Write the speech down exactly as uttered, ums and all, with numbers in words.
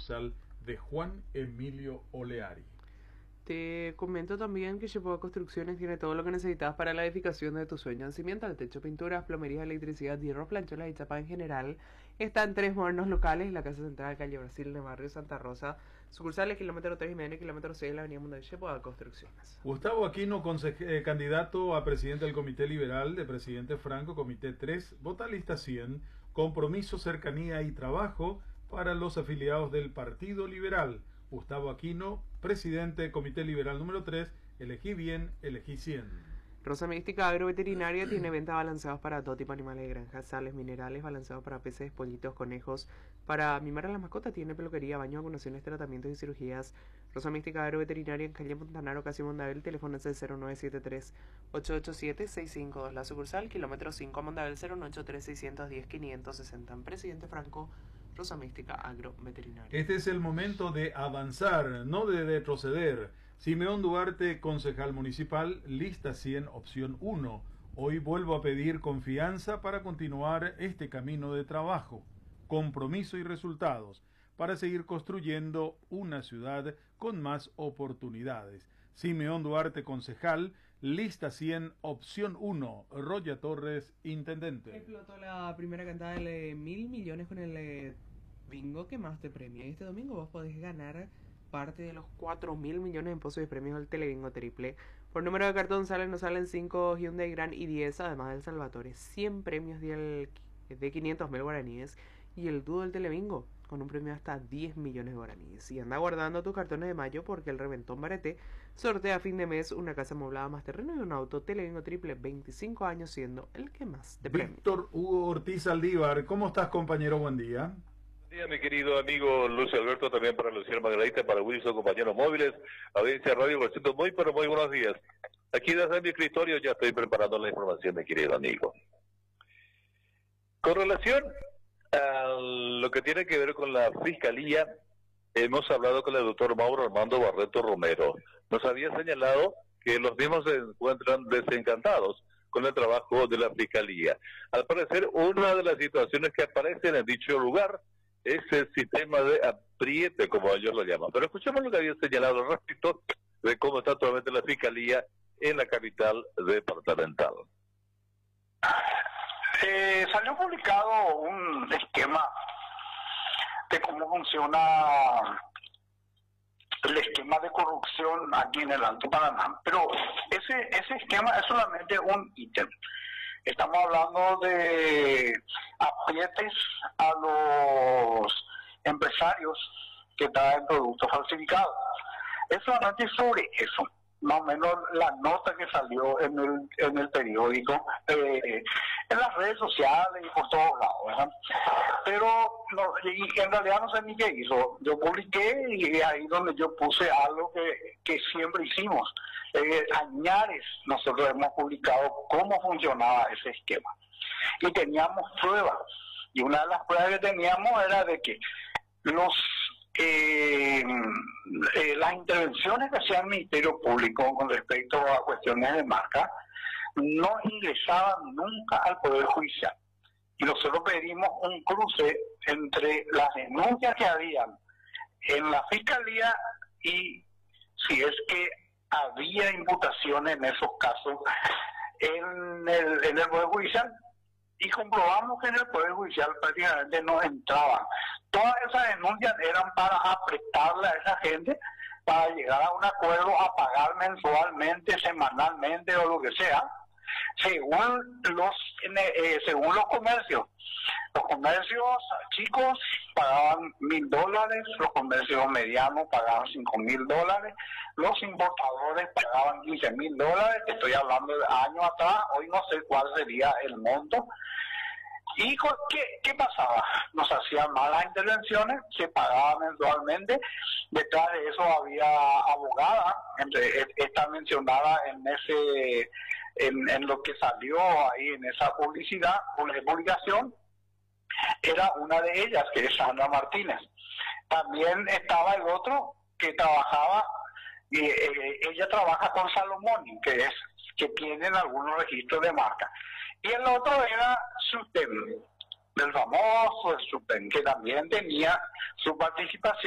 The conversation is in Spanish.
sucursal de Juan Emilio Oleari. Te comento también que Chepoa Construcciones tiene todo lo que necesitas para la edificación de tu sueño. Cimiento, al techo, pinturas, plomería, electricidad, hierro, plancholas y chapa en general. Está en tres modernos locales: la Casa Central, calle Brasil, de Barrio Santa Rosa. Sucursales, kilómetro tres y medio y kilómetro seis, la avenida Mundo de Chepoa Construcciones. Gustavo Aquino, eh, candidato a presidente del Comité Liberal de Presidente Franco, Comité tres, vota lista cien, compromiso, cercanía y trabajo para los afiliados del Partido Liberal. Gustavo Aquino, presidente, Comité Liberal número tres, elegí bien, elegí cien. Rosa Mística Agroveterinaria tiene venta balanceados para todo tipo de animales de granja, sales, minerales, balanceados para peces, pollitos, conejos. Para mimar a la mascota tiene peluquería, baños, vacunaciones, tratamientos y cirugías. Rosa Mística Agroveterinaria en calle Montanaro, casi Mondadel, teléfono es el cero nueve siete tres, ocho ocho siete, seis cinco dos. La sucursal, kilómetro cinco, Mondadel, cero nueve ocho tres, seis uno cero, quinientos sesenta. Presidente Franco, Rosa Mística Agroveterinaria. Este es el momento de avanzar, no de retroceder. Simeón Duarte, concejal municipal, lista cien, opción uno. Hoy vuelvo a pedir confianza para continuar este camino de trabajo, compromiso y resultados, para seguir construyendo una ciudad con más oportunidades. Simeón Duarte, concejal, lista cien, opción uno. Roya Torres, intendente. Explotó la primera cantada de mil millones con el eh, bingo que más te premia. Y este domingo vos podés ganar parte de los cuatro mil millones en pozos de premios del Telebingo Triple. Por número de cartón salen, nos salen cinco Hyundai Grand y diez, además del Salvatore. cien premios de, de quinientos mil guaraníes. Y el dúo del Telebingo, con un premio hasta diez millones de guaraníes. Y anda guardando tus cartones de mayo, porque el Reventón Barete sortea a fin de mes una casa amoblada más terreno y un auto Telebingo Triple, veinticinco años siendo el que más te premia. Víctor Hugo Ortiz Aldívar, ¿cómo estás, compañero? Buen día. Buen día, mi querido amigo Lucio Alberto, también para Luciano Margarita, para Wilson, compañeros móviles, audiencia radio, por cierto, muy pero muy buenos días. Aquí desde mi escritorio ya estoy preparando la información, mi querido amigo. Con relación a lo que tiene que ver con la Fiscalía, hemos hablado con el doctor Mauro Armando Barreto Romero. Nos había señalado que los mismos se encuentran desencantados con el trabajo de la Fiscalía. Al parecer, una de las situaciones que aparecen en dicho lugar es el sistema de apriete, como ellos lo llaman. Pero escuchemos lo que había señalado al respecto de cómo está actualmente la Fiscalía en la capital departamental. Eh, salió publicado un esquema de cómo funciona el esquema de corrupción aquí en el Alto Paraná, pero ese ese esquema es solamente un ítem. Estamos hablando de aprietes a los empresarios que traen productos falsificados. Es solamente sobre eso, más o menos la nota que salió en el en el periódico, eh, en las redes sociales y por todos lados, ¿verdad? Pero no, y en realidad no sé ni qué hizo. Yo publiqué y ahí donde yo puse algo que, que siempre hicimos. Eh, añares nosotros hemos publicado cómo funcionaba ese esquema. Y teníamos pruebas. Y una de las pruebas que teníamos era de que los Eh, eh, las intervenciones que hacía el Ministerio Público con respecto a cuestiones de marca no ingresaban nunca al Poder Judicial. Y nosotros pedimos un cruce entre las denuncias que habían en la Fiscalía y si es que había imputaciones en esos casos en el, en el Poder Judicial. Y comprobamos que en el Poder Judicial prácticamente no entraban. Todas esas denuncias eran para apretarle a esa gente para llegar a un acuerdo a pagar mensualmente, semanalmente o lo que sea, según los eh, según los comercios. Los comercios chicos pagaban mil dólares, los comercios medianos pagaban cinco mil dólares, los importadores pagaban quince mil dólares, estoy hablando de años atrás, hoy no sé cuál sería el monto. ¿Y qué, qué pasaba? Nos hacían malas intervenciones, se pagaba mensualmente, detrás de eso había abogada, entre, esta mencionada en ese en, en lo que salió ahí en esa publicidad, publicación, era una de ellas, que es Sandra Martínez. También estaba el otro que trabajaba, y eh, ella trabaja con Salomón, que es que tienen algunos registros de marca. Y el otro era Sutem, el famoso Sutem, que también tenía su participación